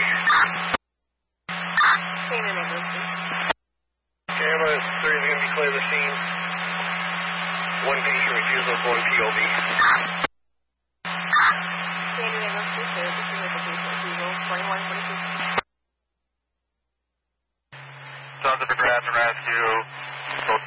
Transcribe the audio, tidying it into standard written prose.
Ambulance 3 is going to be clear the scene. One patient refusal, one POV. Sons of a Draft and Rescue.